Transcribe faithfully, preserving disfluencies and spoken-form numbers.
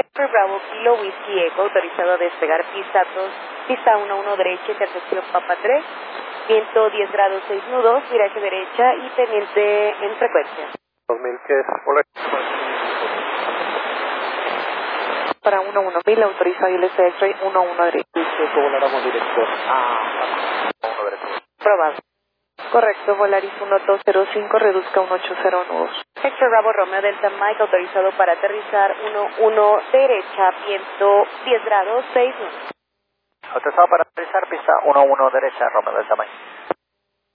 Hector Bravo Kilo Whiskey Echo, autorizado a despegar pista dos, pista uno uno derecha, intersección Papa tres, viento diez grados seis nudos, viraje derecha y teniente en frecuencia. dos mil, ¿qué es? Hola. Para uno uno mil, autorizado I L S X-Ray uno uno derecha. ¿Cómo volaremos director? Ah, uno derecho. Probado. Correcto, Volaris uno dos cero cinco, reduzca uno ocho cero nudos. Hector Bravo Romeo Delta Mike, autorizado para aterrizar uno uno derecha, viento diez grados seis nudos. Autorizado para aterrizar, pista uno uno derecha, Romeo Delta Mike.